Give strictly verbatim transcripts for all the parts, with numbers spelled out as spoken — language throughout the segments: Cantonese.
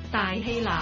大希臘。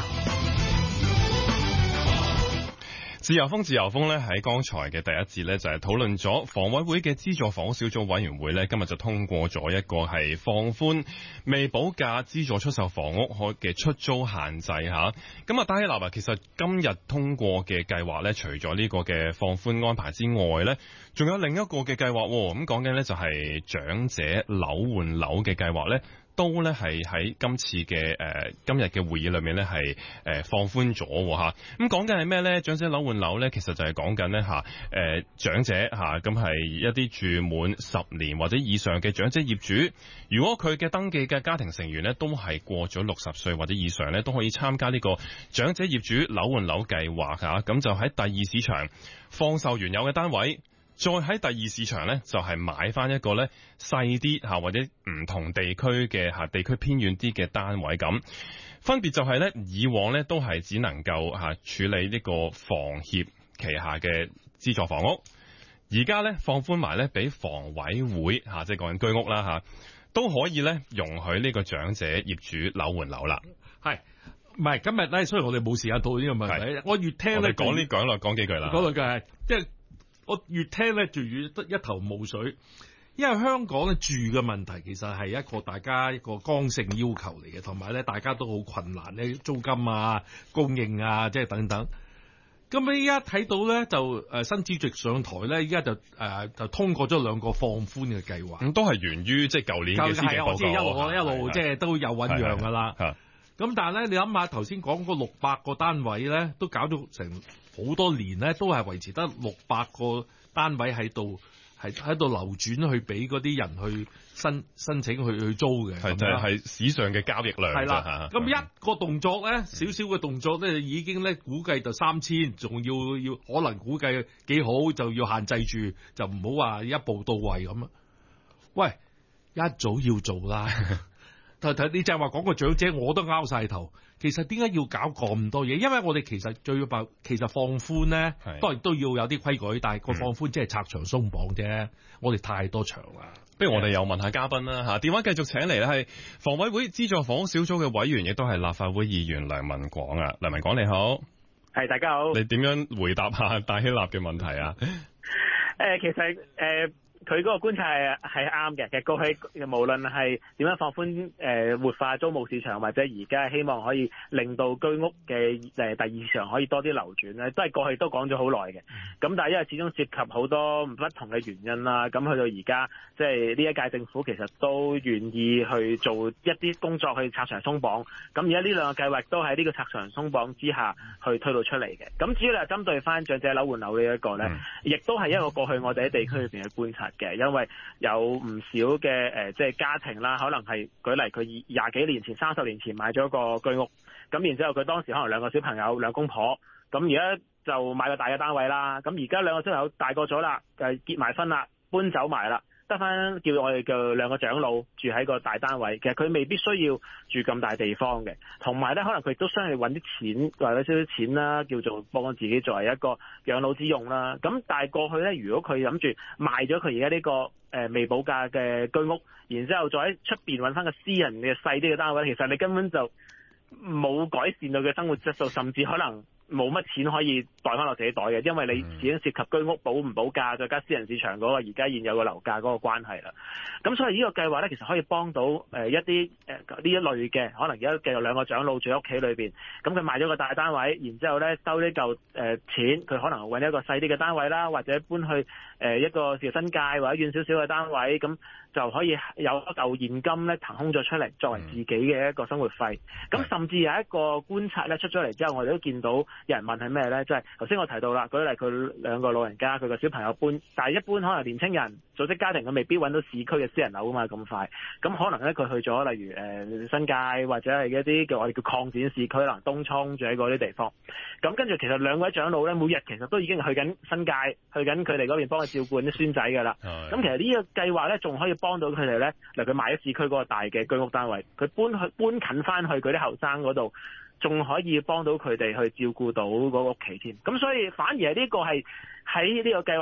自由風自由風咧，喺剛才嘅第一節咧，就係討論咗房委會嘅資助房屋小組委員會咧，今日就通過咗一個係放寬未補價資助出售房屋可嘅出租限制吓。咁啊，戴希立啊，其實今日通過嘅計劃咧，除咗呢個嘅放寬安排之外咧，仲有另一個嘅計劃。咁講緊咧就係長者樓換樓嘅計劃咧。都咧係喺今次嘅誒、呃、今日嘅會議裏面咧係誒放寬咗吓。咁講緊係咩咧？長者樓換樓咧，其實就係講緊咧吓誒長者吓，咁、啊、係一啲住滿十年或者以上嘅長者業主，如果佢嘅登記嘅家庭成員咧都係過咗六十歲或者以上咧，都可以參加呢個長者業主樓換樓計劃吓。咁、啊、就喺第二市場放售原有嘅單位。再喺第二市場呢，就係、是、買翻一個呢細啲嚇，或者唔同地區嘅嚇地區偏遠啲嘅單位咁。分別就係呢，以往呢都係只能夠嚇處理呢個房協旗下嘅資助房屋，而家呢，放寬埋呢俾房委會嚇，即係講緊居屋啦嚇，都可以呢容許呢個長者業主樓換樓啦。 係。唔係今日咧，所以我哋冇時間討論呢個問題。我越聽咧， 講呢講落講幾句啦。 講兩句係，即係我越聽咧，就越得一頭霧水。因為香港咧住嘅問題其實係一個大家一個剛性要求嚟嘅，同埋咧大家都好困難咧，租金啊、供應啊，即係等等。咁你依家睇到咧，就誒新主席上台咧，依家就誒、呃、就通過咗兩個放寬嘅計劃。 咁都係源於即係舊年嘅施政報告。 我知一路一路即係都有醞釀噶啦。咁但係咧，你諗下頭先講嗰六百個單位咧，都搞咗成好多年咧，都係維持得六百個單位喺度，係喺度流轉去俾嗰啲人去申申請去去租嘅。係就係、是、史上嘅交易量。係啦， 咁一個動作咧，少少嘅動作咧，已經咧估計就三千，仲要要可能估計幾好，就要限制住，就唔好話一步到位咁啊！喂，一早要做啦。睇睇你就係話講個長者，我都拗晒頭。其實點解要搞咁多嘢？因為我哋其實最要爆，其實放寬咧，當然都要有啲規矩，但係個放寬即係拆牆鬆綁啫、嗯。我哋太多牆啦。 不如我哋又問下嘉賓啦嚇，電話繼續請嚟咧係房委會資助房屋小組嘅委員，亦都係立法會議員梁文廣啊。梁文廣你好， 係大家好。 你點樣回答下戴希立嘅問題啊？ 誒、呃，其實誒。呃佢嗰個觀察係係啱嘅，其實過去無論係點樣放寬誒、呃、活化租務市場，或者而家希望可以令到居屋嘅誒、呃、第二市場可以多啲流轉咧，都係過去都講咗好耐嘅。咁但係因為始終涉及好多不同嘅原因啦，咁去到而家即係呢一屆政府其實都願意去做一啲工作去拆牆鬆綁。咁而家呢兩個計劃都喺呢個拆牆鬆綁之下去推到出嚟嘅。咁至於你係針對翻長者樓換樓呢一個咧，亦、嗯、都係一個過去我哋喺地區裏邊嘅觀察嘅，因為有唔少嘅誒、呃，即係家庭啦，可能係舉例佢廿幾年前、三十年前買咗個居屋，咁然之後佢當時可能兩個小朋友、兩公婆，咁而家就買個大嘅單位啦，咁而家兩個小朋友大個咗啦，誒結埋婚啦，搬走埋啦。得翻叫我哋嘅兩個長老住喺個大單位，其實佢未必需要住咁大地方嘅，同埋咧可能佢都需要揾啲錢或者少少錢啦，叫做幫自己作為一個養老之用啦。咁但係過去咧，如果佢諗住賣咗佢而家呢個誒、呃、未補價嘅居屋，然之後再喺出邊揾翻個私人嘅細啲嘅單位，其實你根本就冇改善到佢嘅生活質素，甚至可能冇乜錢可以袋翻落自己袋嘅，因為你已經涉及居屋補唔補價，再加私人市場嗰個而家現有嘅樓價嗰個關係啦。咁所以呢個計劃咧，其實可以幫到誒、呃、一啲誒呢一類嘅，可能而家繼續兩個長老住喺屋企裏邊，咁佢賣咗個大單位，然之後咧收呢嚿誒錢，佢可能揾一個細啲嘅單位啦，或者搬去誒、呃、一個叫新界或者遠少少嘅單位，咁就可以有一嚿現金咧騰空咗出嚟，作為自己嘅一個生活費。咁甚至有一個觀察咧出咗嚟之後，我哋都見到。有人問係咩咧？即係頭先我提到啦，舉例佢兩個老人家，佢個小朋友搬，但係一般可能年青人組織家庭，佢未必揾到市區嘅私人樓啊嘛，咁快。咁可能咧佢去咗例如誒、呃、新界或者係一啲叫我哋叫擴展市區，可能東涌住喺嗰啲地方。咁跟住其實兩位長老咧，每日其實都已經去緊新界，去緊佢哋嗰邊幫佢照顧啲孫仔㗎啦。咁其實呢個計劃咧，仲可以幫到佢哋咧，例如佢買咗市區嗰個大嘅居屋單位，佢搬去搬近翻去佢啲後生嗰度。仲可以幫到佢哋去照顧到嗰個屋企添，咁所以反而係呢個係喺呢個計劃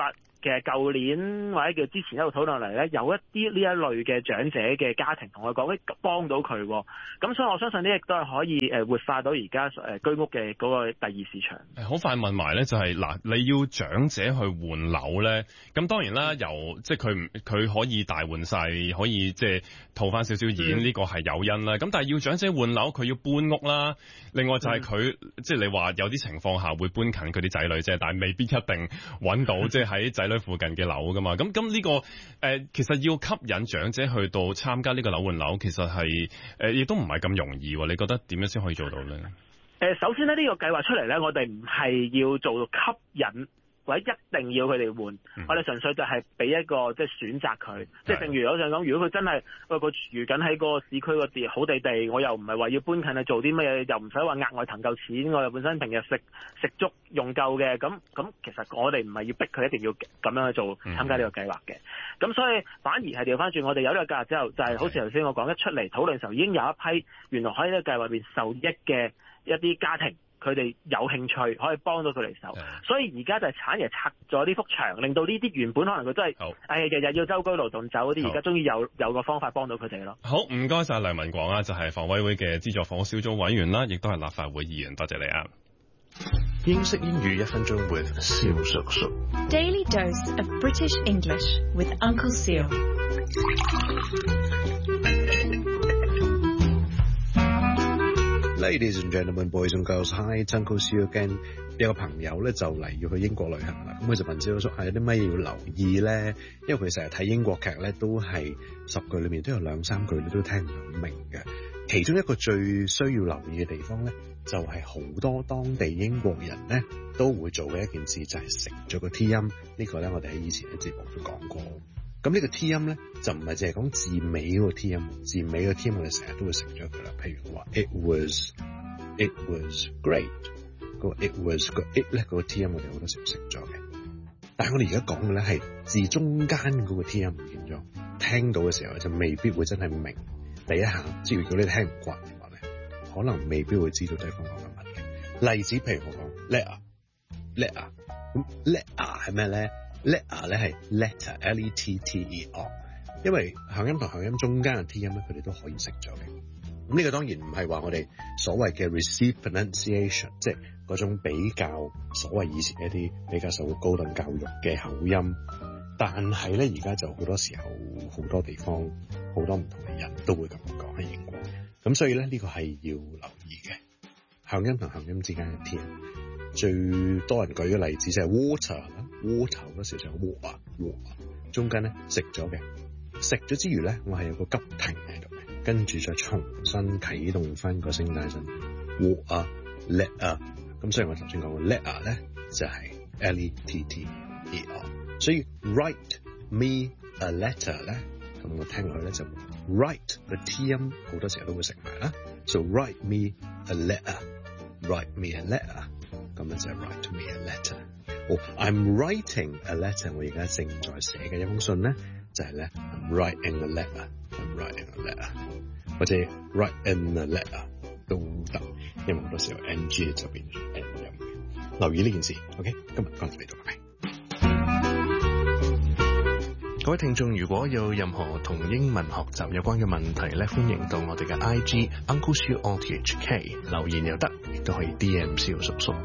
其實舊年或者叫之前一路討論嚟咧，有一啲呢一類嘅長者嘅家庭同我講，誒幫到佢，咁所以我相信呢亦都係可以誒活化到而家誒居屋嘅嗰個第二市場。 好快問埋咧，就係、是、嗱，你要長者去換樓咧，咁當然啦，由即係佢唔佢可以大換細，可以即係套翻少少現，呢、嗯、個係誘因啦。咁但係要長者換樓，佢要搬屋啦。另外就係佢、嗯、即係你話有啲情況下會搬近佢啲仔女啫，但係未必一定揾到即係喺仔女附近嘅樓噶嘛。咁咁呢個誒、呃，其實要吸引長者去到參加呢個樓換樓，其實係誒亦都唔係咁容易。你覺得點樣先可以做到咧？ 誒，首先咧，呢個計劃出嚟咧，我哋唔係要做到吸引或者一定要佢哋換，嗯、我哋純粹就係俾一個即係選擇佢。即係正如我想講，如果佢真係喂佢住緊喺個市區個地好地地，我又唔係話要搬近去做啲乜嘢，又唔使話額外騰夠錢，我又本身平日食食足用夠嘅，咁咁其實我哋唔係要逼佢一定要咁樣去做參加呢個計劃嘅。咁、嗯、所以反而係調翻轉，我哋有呢個計劃之後，就係、是、好似頭先我講一出嚟討論嘅時候，已經有一批原來喺呢個計劃入邊受益嘅一啲家庭。佢哋有興趣可以幫到佢哋手，所以而家就係產業拆咗呢幅牆，令到呢啲原本可能佢都係誒日日要舟車勞頓走嗰啲，而家終於有有個方法幫到佢哋咯。好，唔該晒梁文廣啊，就係房委會嘅資助房屋小組委員啦，亦都係立法會議員，多謝你啊。 英式英語一分鐘 with 蕭叔叔。Daily dose of British English with Uncle Seal。Ladies and gentlemen, boys and girls, hi, Uncle Seal again。有個朋友咧就嚟要去英國旅行啦，咁佢就問蕭叔係有啲乜嘢要留意咧？因為佢成日睇英國劇咧，都係十句裏面都有兩三句你都聽唔到明嘅。其中一個最需要留意嘅地方咧，就係、是、好多當地英國人咧都會做嘅一件事，就係食咗個 T 音。這個、呢個咧我哋喺以前嘅節目都講過。咁呢個 T 音咧就唔係淨係講字尾嗰個 T 音，字尾個 T 音我哋成日都會食咗佢啦。譬如話 It was It was great， 個 It was 個 It 咧嗰個 T 音我哋好多時食咗嘅。但係我哋而家講嘅咧係字中間嗰個 T 音唔見咗，聽到嘅時候就未必會真係明。第一下，即係如果你聽唔慣嘅話咧，可能未必會知道對方講緊乜嘅。例子譬如我講 letter letter， 咁 letter 係咩咧？letter 咧係 letter L E T T E R， 因為響音同響音中間嘅 T 音咧，佢哋都可以食咗嘅。咁呢個當然唔係話我哋所謂嘅 received pronunciation， 即係嗰種比較所謂以前一啲比較受高等教育嘅口音，但係咧而家就好多時候好多地方好多唔同嘅人都會咁講喺英國，咁所以咧呢個係要留意嘅。響音同響音之間嘅 T 音，最多人舉嘅例子就係 water 啦 ，water 嗰時就 water water， 中間咧食咗嘅，食咗之餘咧，我係有個急停喺度嘅，跟住再重新啟動翻個聲帶聲 water letter， 咁所以我頭先講嘅 letter 咧就係 L E T T E R， 所以 write me a letter 咧，咁我聽落去咧就 write 個 T 音好多時候都會食埋啦 ，so write me a letter，write me a letter。咁就係 write me a letter。哦、oh, ，I'm writing a letter。我而家正在寫嘅一封信咧，就係、是、咧 I'm writing a letter。I'm writing a letter， 或者 write in a letter 都得，因為好多時候 N G 就變咗 N 音。留意呢件事 ，OK？ 今日講到呢度，拜拜。各位聽眾，如果有任何同英文學習有關嘅問題咧，歡迎到我哋嘅 I G Uncle Seal R T H K 留言又得，亦都可以 D M 蕭叔叔。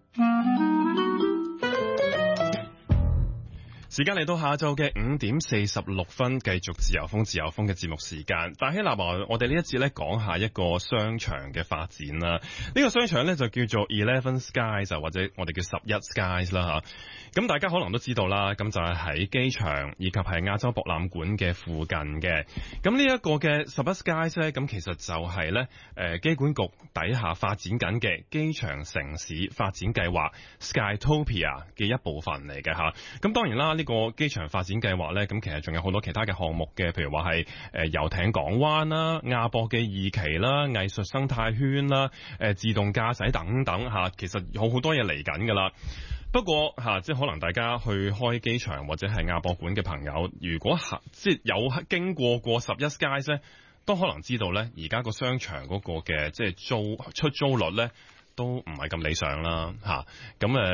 時間嚟到下晝嘅五點四十六分，繼續自由風自由風嘅節目時間。但希立華，我哋呢一節咧講下一個商場嘅發展啦。呢、這個商場咧就叫做 Eleven Skies， 就或者我哋叫十一 Skies 啦吓。咁大家可能都知道啦，咁就係喺機場以及係亞洲博覽館嘅附近嘅。咁呢一個嘅十一 Skies 咧，咁其實就係咧誒機管局底下發展緊嘅機場城市發展計劃 Skytopia 嘅一部分嚟嘅吓。咁當然啦，呢、這個機場發展計劃咧，咁其實仲有好多其他嘅項目嘅，譬如話係誒遊艇港灣啦、亞博嘅二期啦、藝術生態圈啦、誒自動駕駛等等吓，其實有好多嘢嚟緊噶啦。不過吓，即係可能大家去開機場或者係亞博館嘅朋友，如果即係有經過過十一 Skies 咧，都可能知道咧，而家個商場嗰個嘅即係租出租率咧，都唔係咁理想啦，嚇咁誒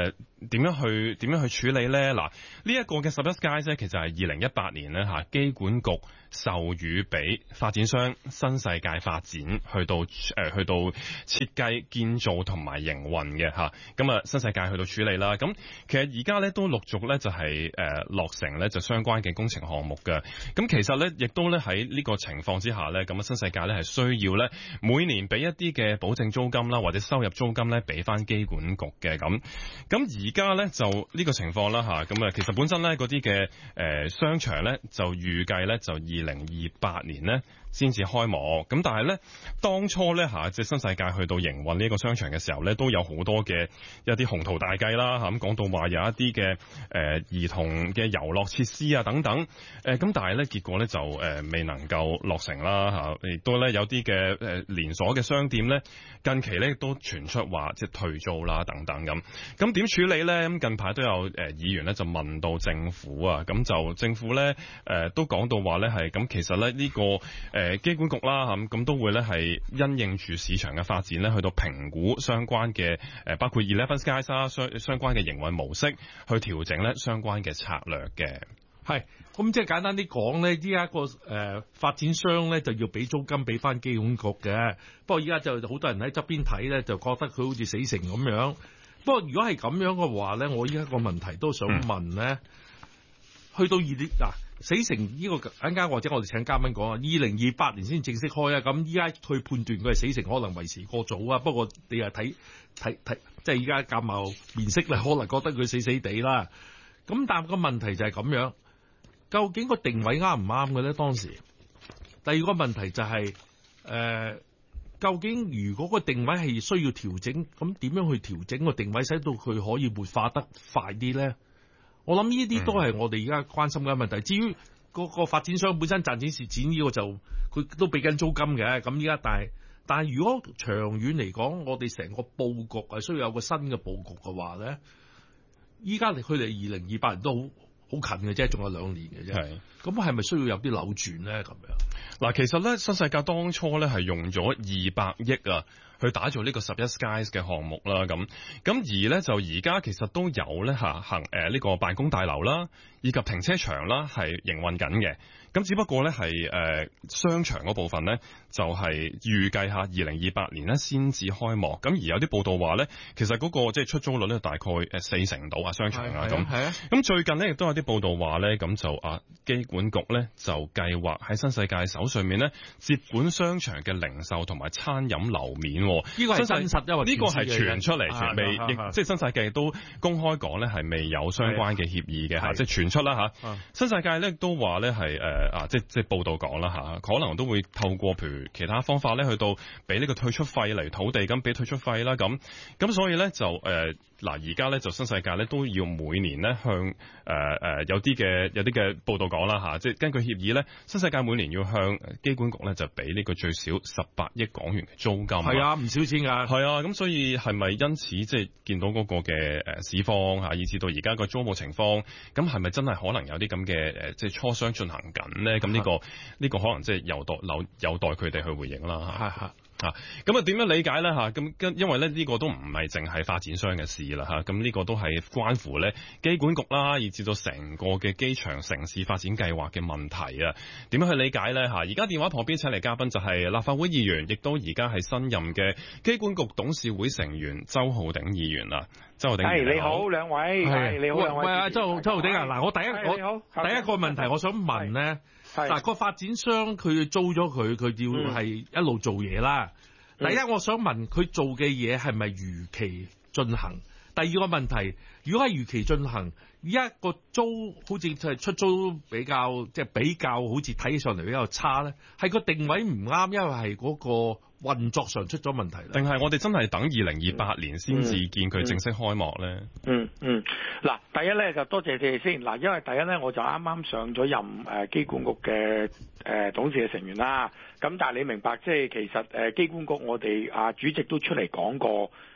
點樣去點樣去處理咧？嗱，呢一個嘅十一街咧，其實係二零一八年咧嚇，機管局授予俾發展商新世界發展去到誒、呃、去到設計、建造同埋營運嘅嚇。咁啊，新世界去到處理啦。咁其實而家咧都陸續咧就係誒落成咧就相關嘅工程項目嘅。咁其實咧亦都咧喺呢個情況之下咧，咁啊新世界咧係需要咧每年俾一啲嘅保證租金啦，或者收入租金咧俾翻機管局嘅咁。咁而家咧就呢個情況啦嚇。咁啊其實本身咧嗰啲嘅誒商場咧就預計咧就二零二八年咧先至開幕，咁但係咧當初咧嚇即係新世界去到營運呢個商場嘅時候咧，都有好多嘅一啲宏圖大計啦嚇，咁講到話有一啲嘅誒兒童嘅遊樂設施啊等等，誒咁但係咧結果咧就誒未能夠落成啦嚇，亦都咧有啲嘅誒連鎖嘅商店咧近期咧都傳出話即係退租啦等等咁，咁點處理咧？咁近排都有誒議員咧就問到政府啊，咁就政府咧誒都講到話咧係咁，其實咧呢個誒。誒機管局啦咁咁都會咧係因應住市場嘅發展咧，去到評估相關嘅誒包括eleven skies 啦相相關嘅營運模式，去調整咧相關嘅策略嘅。 係咁即係簡單啲講咧，依家個誒發展商咧就要俾租金俾翻機管局嘅。不過依家就好多人喺側邊睇咧，就覺得佢好似死城咁樣。不過如果係咁樣嘅話咧，我依家個問題都想問咧，嗯、去到二年嗱。死城呢個陣間或者我哋請嘉賓講啊，二零二八年先正式開啊，咁依家去判斷佢係死城可能為時過早啊。不過你又睇睇睇，即係依家鑑貌面色咧，可能覺得佢死死地啦。咁但係個問題就係咁樣，究竟個定位啱唔啱嘅咧？當時第二個問題就係、是、誒、呃，究竟如果個定位係需要調整，咁點樣去調整個定位，使到佢可以活化得快啲咧？我諗呢啲都係我哋而家關心嘅問題。至於嗰個發展商本身賺錢蝕錢呢個就佢都俾緊租金嘅。咁依家但係但係如果長遠嚟講，我哋成個佈局係需要有個新嘅佈局嘅話咧，依家佢哋二零二八年都好好近嘅啫，仲有兩年嘅啫。係咁係咪需要有啲扭轉咧？咁樣嗱，其實咧新世界當初咧係用咗二百億啊。去打造呢個十一 skies 嘅項目啦，咁咁而咧就而家其實都有咧嚇行誒呢個辦公大樓啦，以及停車場啦係營運緊嘅。咁只不過咧係誒商場嗰部分咧就係預計下二零二八年咧先至開幕。咁而有啲報道話咧，其實嗰個即係出租率咧大概誒四成度啊，商場啊咁。係啊。咁最近呢，亦都有啲報道話咧，咁就啊機管局咧就計劃喺新世界手上面咧接管商場嘅零售同埋餐飲樓面。 呢個係真實，因為呢個係傳出嚟，傳未亦即係新世界都公開講咧係未有相關嘅協議嘅嚇，即係傳出啦嚇。新世界咧都話咧係誒啊，即係即係報道講啦嚇，可能都會透過譬如其他方法咧去到俾呢個退出費嚟土地咁俾退出費啦咁，咁所以咧就誒嗱而家咧就新世界咧都要每年咧向誒誒、呃、有啲嘅有啲嘅報道講啦嚇，即係根據協議咧，新世界每年要向機管局咧就俾呢個最少十八億港元嘅租金。 係啊。唔少錢㗎， 係啊，咁所以係咪因此即係見到嗰個嘅誒市況嚇，以至到而家個租務情況，咁係咪真係可能有啲咁嘅誒即係磋商進行緊咧？咁呢、呢個呢、呢個可能即係有待有有待佢哋去回應啦嚇。係係。啊，咁啊點樣理解咧嚇？咁跟因為咧呢個都唔係淨係發展商嘅事啦嚇，咁呢個都係關乎咧機管局啦，以至到成個嘅機場城市發展計劃嘅問題啊。點樣去理解咧嚇？而家電話旁邊請嚟嘉賓就係立法會議員，亦都而家係新任嘅機管局董事會成員周浩鼎議員啦。周浩鼎議員， 係你好，兩位，係你好，兩位。 喂啊，周周浩鼎啊，嗱，我第一我第一個問題我想問咧。嗱，個發展商佢租咗佢，佢要係一路做嘢啦。嗯、第一，我想問佢做嘅嘢係咪如期進行？第二個問題，如果係如期進行，一個租好似就係出租比較即係、就是、比較好似睇起上嚟比較差咧，係個定位唔啱，因為係嗰個運作上出咗問題咧。定係我哋真係等二零二八年先至見佢正式開幕咧？ 嗯嗯，嗱、嗯，第一咧就多謝你哋先。嗱，因為第一咧我就啱啱上咗任誒機管局嘅誒董事嘅成員啦。咁但係你明白，即係其實誒機管局我哋啊主席都出嚟講過。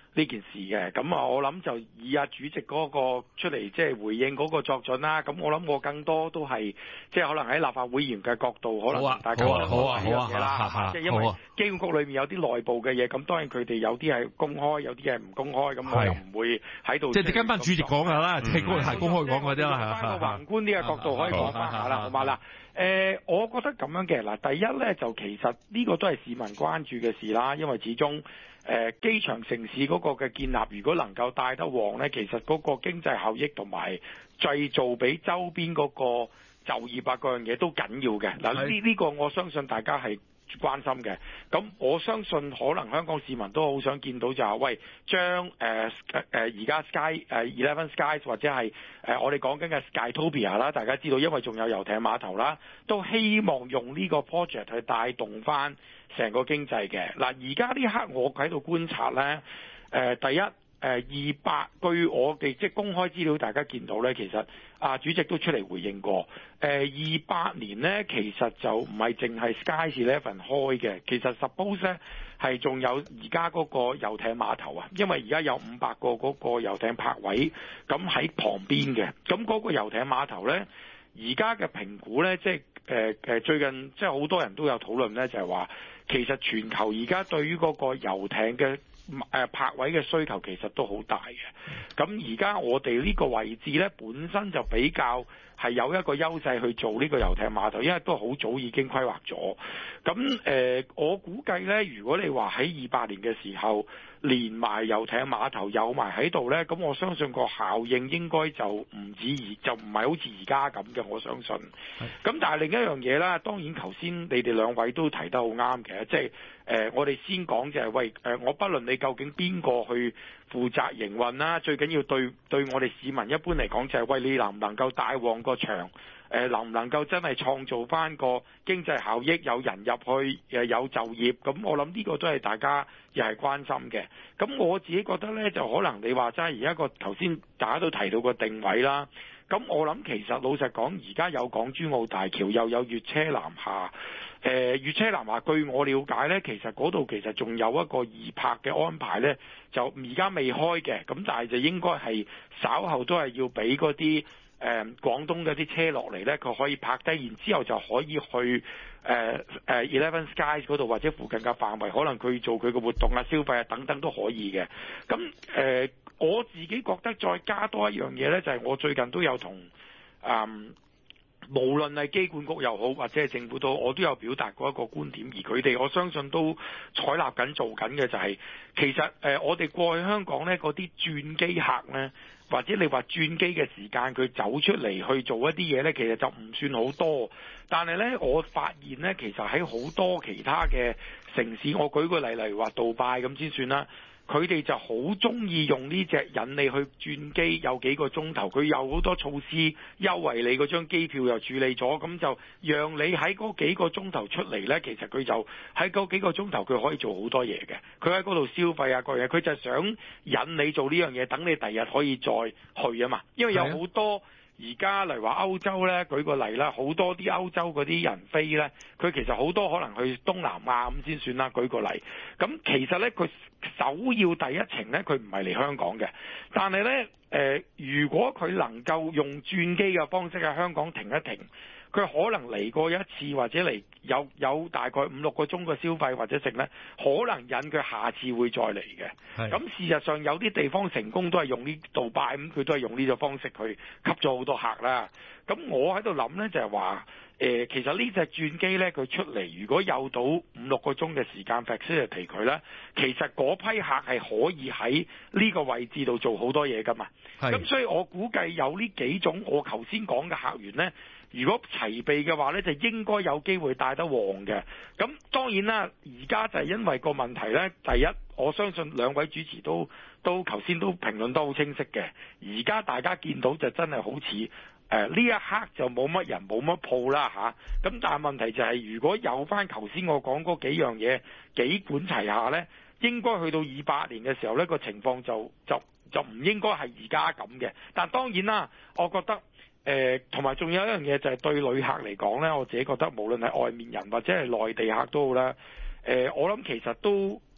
呢件事嘅。咁啊，我諗就以阿主席嗰個出嚟即係回應嗰個作準啦。咁我諗我更多都係即係可能喺立法會議員嘅角度，可能大家好啊好啊好啊嘢啦，即係因為機管局裏面有啲內部嘅嘢，咁當然佢哋有啲係公開，有啲係唔公開，咁我又唔會喺度。 即係你跟翻主席講㗎啦，即係公係公開講嗰啲啦， 翻個宏觀啲嘅角度可以講翻下啦，好嘛啦？誒，我覺得咁樣嘅嗱，第一咧就其實呢個都係市民關注嘅事啦，因為始終。誒、呃、機場城市嗰個嘅建立，如果能夠帶得旺呢，其實嗰個經濟效益同埋製造俾周邊嗰個就業啊嗰樣嘢都緊要嘅。嗱，呢呢個我相信大家係關心嘅。咁我相信可能香港市民都好想見到就係、是、喂，將誒誒而家 Sky 誒 Eleven Skies 或者係誒、呃、我哋講緊嘅 Skytopia 啦，大家知道因為仲有遊艇碼頭啦，都希望用呢個 project 去帶動翻成個經濟嘅。嗱，而家呢刻我喺度觀察咧，誒、呃、第一誒二百據我哋即係公開資料，大家見到咧，其實啊主席都出嚟回應過，誒二八年咧其實就唔係淨係 Sky Eleven 開嘅，其實 suppose 咧係仲有而家嗰個遊艇碼頭啊，因為而家有五百個嗰個遊艇泊位，咁喺旁邊嘅，咁嗰個遊艇碼頭咧。而家嘅評估呢，即係誒誒最近即係好多人都有討論呢，就係話其實全球而家對於嗰個遊艇嘅誒泊位嘅需求其實都好大嘅。咁而家我哋呢個位置呢，本身就比較係有一個優勢去做呢個遊艇碼頭，因為都好早已經規劃咗。咁誒、呃，我估計呢，如果你話喺二八年嘅時候，連埋遊艇碼頭有埋喺度呢，咁我相信個效應應該就唔止而就唔係好似而家咁嘅，我相信。咁但係另一樣嘢啦，當然頭先你哋兩位都提得好啱嘅，即係誒我哋先講就係、是、喂誒、呃，我不論你究竟邊個去負責營運啦，最緊要對對我哋市民一般嚟講就係、是、喂你能唔能夠帶旺個場？誒能唔能夠真係創造翻個經濟效益，有人入去誒有就業，咁我諗呢個都係大家又係關心嘅。咁我自己覺得呢，就可能你話齋而家個頭先大家都提到個定位啦。咁我諗其實老實講，而家有港珠澳大橋，又有粵車南下。誒粵車南下據我了解呢，其實嗰度其實仲有一個二泊嘅安排呢，就而家未開嘅。咁但係就應該係稍後都係要俾嗰啲。誒、呃、廣東嘅啲車落嚟呢，佢可以泊低，然之後就可以去誒誒、呃呃、Eleven Skies 嗰度或者附近嘅範圍，可能佢做佢嘅活動啊、消費啊等等都可以嘅。咁誒、呃，我自己覺得再加多一樣嘢呢，就係、是、我最近都有同誒、呃，無論係機管局又好，或者係政府都好，我都有表達過一個觀點，而佢哋我相信都採納緊做緊嘅就係、是，其實誒、呃、我哋過去香港呢嗰啲轉機客呢。或者你話轉機嘅時間佢走出嚟去做一啲嘢呢，其實就唔算好多。但係呢，我發現呢，其實喺好多其他嘅城市，我舉個例，例如話杜拜咁先算啦。佢哋就好中意用呢隻引你去轉機，有幾個鐘頭，佢有好多措施優惠你嗰張機票又處理咗，咁就讓你喺嗰幾個鐘頭出嚟呢。其實佢就喺嗰幾個鐘頭佢可以做好多嘢嘅，佢喺嗰度消費啊各樣，佢就想引你做呢樣嘢，等你第日可以再去啊嘛，因為有好多。而家例如話歐洲呢，舉個例啦，好多啲歐洲嗰啲人飛呢，佢其實好多可能去東南亞咁先算啦。舉個例，咁其實呢，佢首要第一程呢，佢唔係嚟香港嘅，但係呢，誒、呃，如果佢能夠用轉機嘅方式喺香港停一停。佢可能嚟過一次，或者嚟有有大概五六個鐘嘅消費或者食呢，可能引佢下次會再嚟嘅。咁事實上有啲地方成功都係用呢杜拜，咁佢都係用呢個方式去吸咗好多客啦。咁我喺度諗呢，就係話，誒其實呢隻轉機呢，佢出嚟如果有到五六個鐘嘅時間 facilitate 佢呢，其實嗰批客係可以喺呢個位置度做好多嘢噶嘛。咁所以我估計有呢幾種我頭先講嘅客源呢。如果齊備嘅話呢，就應該有機會帶得旺嘅。咁當然啦，而家就係因為個問題呢，第一，我相信兩位主持都都頭先都評論得好清晰嘅。而家大家見到就真係好似誒呢一刻就冇乜人冇乜鋪啦嚇。咁但係問題就係、是、如果有翻頭先我講嗰幾樣嘢幾管齊下呢，應該去到二八年嘅時候呢，個情況就就就唔應該係而家咁嘅。但當然啦，我覺得。誒，同埋仲有一樣嘢就係對旅客嚟講呢，我自己覺得無論係外面人或者係內地客都好啦。誒、呃，我諗其實都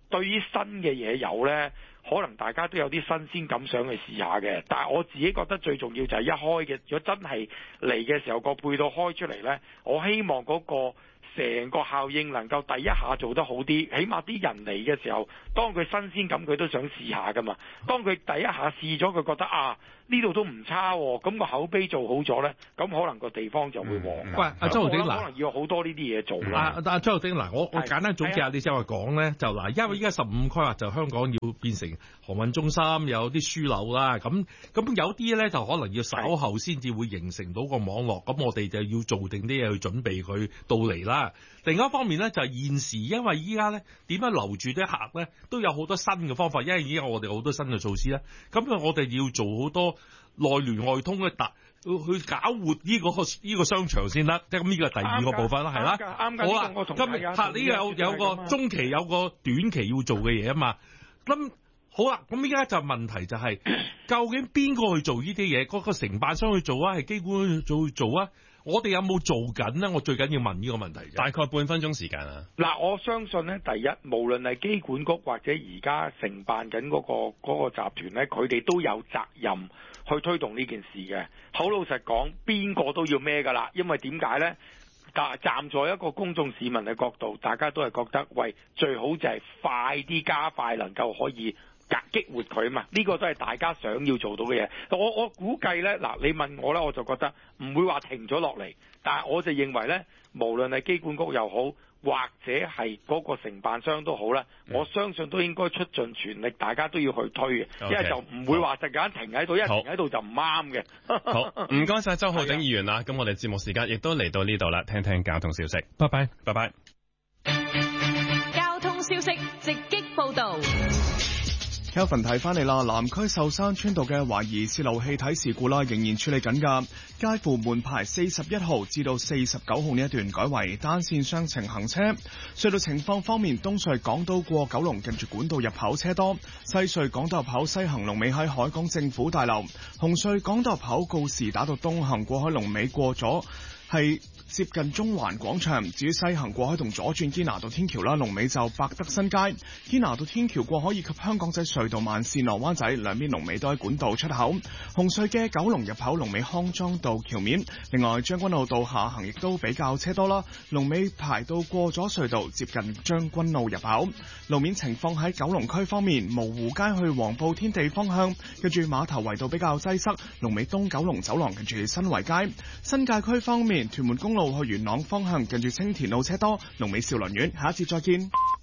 對於新嘅嘢有呢，可能大家都有啲新鮮感想去試下嘅。但係我自己覺得最重要就係一開嘅，如果真係嚟嘅時候個配套開出嚟呢，我希望嗰個成個效應能夠第一下做得好啲，起碼啲人嚟嘅時候，當佢新鮮感佢都想試下噶嘛。當佢第一下試咗，佢覺得啊呢度都唔差喎，咁個口碑做好咗呢，咁可能個地方就會旺。 喂，阿周浩鼎嗱， 可能要好多呢啲嘢做啦。 阿阿周浩鼎嗱，我我簡單總結下，你先話講咧，就嗱，因為依家十五規劃就香港要變成航運中心，有啲樞紐啦，咁咁有啲咧就可能要稍後先至會形成到個網絡，咁我哋就要做定啲嘢去準備佢到嚟啦。另一方面咧就係現時，因為依家咧點樣留住啲客咧，都有好多新嘅方法，因為依家我哋好多新嘅措施咧，咁我哋要做好多內聯外通嘅特去搞活呢個呢個商場先得，即係咁呢個第二個部分啦，係啦。 啱嘅， 好啦，今日客呢有有個中期有個短期要做嘅嘢啊嘛。咁好啦，咁依家就問題就係、是、究竟邊個去做呢啲嘢？嗰、那個承辦商去做啊，係機管去做做啊？我哋有冇做緊呢？我最緊要問呢個問題。 大概半分鐘時間啊！ 嗱，我相信呢，第一，無論係機管局或者而家承辦緊嗰個嗰個集團呢，佢哋都有責任去推動呢件事嘅。好老實講，邊個都要孭㗎啦，因為點解呢？站站在一個公眾市民嘅角度，大家都係覺得，喂，最好就係快啲加快能夠可以激活佢啊嘛，呢個都係大家想要做到嘅嘢。我我估計呢，嗱，你問我呢，我就覺得唔會話停咗落嚟，但係我就認為呢，無論係機管局又好，或者係嗰個承辦商都好啦，嗯、我相信都應該出盡全力，大家都要去推嘅，因為就唔會話突然間停喺度，一停喺度就唔啱嘅。 好，唔該晒周浩鼎議員啦，咁我哋節目時間亦都嚟到呢度啦，聽聽交通消息，拜拜，拜拜。 交通消息直擊報導。 Kelvin 睇翻嚟啦，南區壽山村道嘅懷疑泄漏氣體事故啦，仍然處理緊㗎。介乎門牌四十一號至到四十九號呢一段改為單線雙程行車。隧道情況方面，東隧港島過九龍近住管道入口車多，西隧港島入口西行龍尾喺海港政府大樓，紅隧港島入口告士打道東行過海龍尾過咗係接近中環廣場。至於西行過海同左轉堅拿道天橋啦，龍尾就百德新街。堅拿道天橋過海以及香港仔隧道慢線落灣仔兩邊龍尾都喺管道出口。紅隧嘅九龍入口龍尾康莊道橋面。另外將軍澳道下行亦都比較車多啦，龍尾排到過咗隧道接近將軍澳入口。路面情況喺九龍區方面，蕪湖街去黃埔天地方向跟住碼頭圍道比較擠塞，龍尾東九龍走廊跟住新圍街。新界區方面，屯門公路去元朗方向近住青田路車多，龍尾兆麟苑。下一節再見。